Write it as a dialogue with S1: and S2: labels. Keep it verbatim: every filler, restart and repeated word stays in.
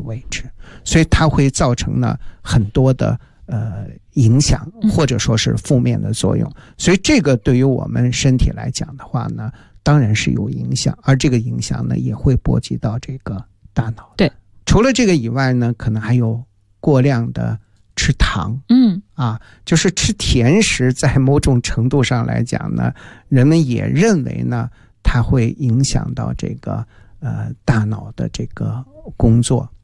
S1: 位置，所以它会造成呢很多的呃影响，或者说是负面的作用。所以这个对于我们身体来讲的话呢，当然是有影响，而这个影响呢也会波及到这个大脑。
S2: 对，
S1: 除了这个以外呢，可能还有过量的吃糖。
S2: 嗯
S1: 啊，就是吃甜食，在某种程度上来讲呢，人们也认为呢，它会影响到这个呃大脑的这个工作